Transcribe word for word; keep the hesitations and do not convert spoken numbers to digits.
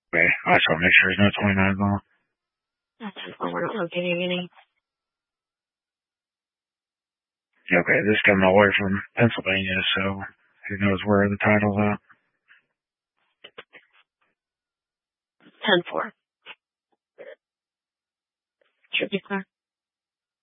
Okay, I just want to make sure there's no twenty-nines on it. That's well, we're not locating any. Okay, this is coming all the way from Pennsylvania, so who knows where the title's at. ten four. Should be clear.